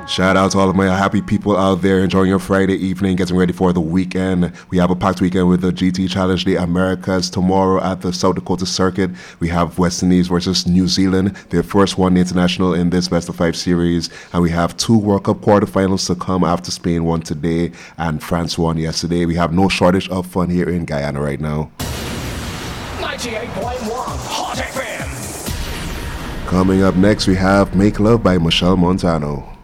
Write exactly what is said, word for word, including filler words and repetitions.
Shout out to all of my happy people out there enjoying your Friday evening, getting ready for the weekend. We have a packed weekend with the G T Challenge the Americas tomorrow at the South Dakota Circuit. We have West Indies versus New Zealand, their first one international in this best of five series. And we have two World Cup quarterfinals to come after Spain won today and France won yesterday. We have no shortage of fun here in Guyana right now. ninety-eight point one Hot F M. Coming up next, we have Make Love by Michelle Montano.